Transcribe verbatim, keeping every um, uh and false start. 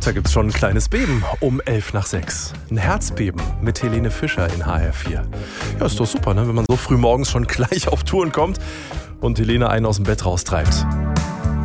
Da gibt's schon ein kleines Beben um elf nach sechs. Ein Herzbeben mit Helene Fischer in H R vier. Ja, ist doch super, ne? Wenn man so früh morgens schon gleich auf Touren kommt und Helene einen aus dem Bett raustreibt.